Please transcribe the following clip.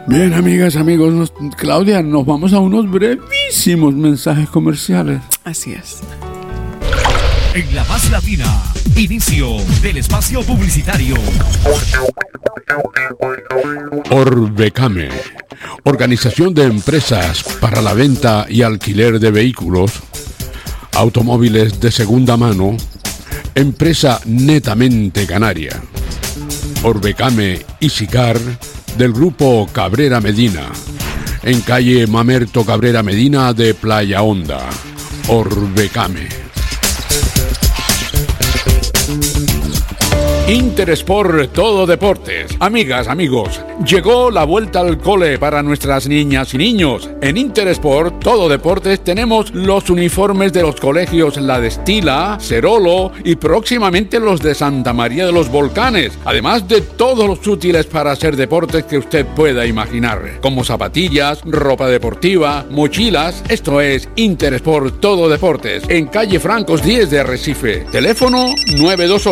Bien, amigas, amigos, Claudia, nos vamos a unos brevísimos mensajes comerciales. Así es. En La Paz Latina, inicio del espacio publicitario. Orbecame, organización de empresas para la venta y alquiler de vehículos, automóviles de segunda mano, empresa netamente canaria. Orbecame y Sicar del grupo Cabrera Medina, en calle Mamerto Cabrera Medina de Playa Honda. Orbecame. Interesport Todo Deportes. Amigas, amigos, llegó la vuelta al cole para nuestras niñas y niños. En Interesport Todo Deportes tenemos los uniformes de los colegios La Destila, Cerolo y próximamente los de Santa María de los Volcanes, además de todos los útiles para hacer deportes que usted pueda imaginar, como zapatillas, ropa deportiva, mochilas. Esto es Interesport Todo Deportes, en calle Francos 10 de Arrecife. Teléfono 928